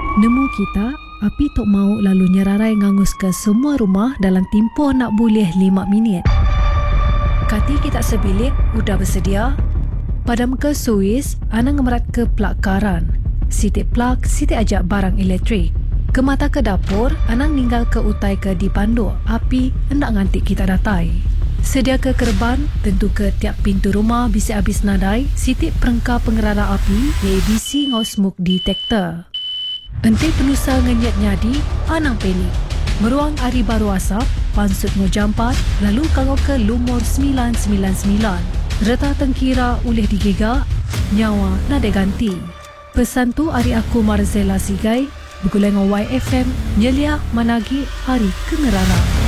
Nemu kita, api tok mau lalu nyerarai ngangus ke semua rumah dalam tempoh nak boleh 5 minit. Kati kita sebilik, udah bersedia? Padam ke suis, anang ngemerat ke plug karan. Sitik plug, sitik ajak barang elektrik. Ke mata ke dapur, anang ninggal ke utai ke dipanduk. Api hendak ngantik kita datai. Sedia ke kerban, tentu ke tiap pintu rumah bisa habis nadai. Sitik perengkap pengerara api, ABC ngau smoke detector. Entik penusa ngenyat nyadi, anang pelik. Meruang hari baru asap, pansut ngojampat, lalu kangau ke lumur 999. Reta tengkira ulih digigak, nyawa nada ganti. Pesan tu hari aku Marzela Sigai, bergulai dengan YFM, nyelia managi hari kengerara.